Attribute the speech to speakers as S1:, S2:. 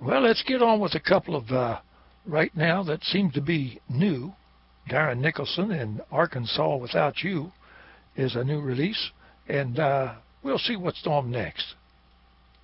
S1: Well, let's get on with a couple of right now that seem to be new. Darren Nicholson in Arkansas Without You is a new release, and we'll see what's on next.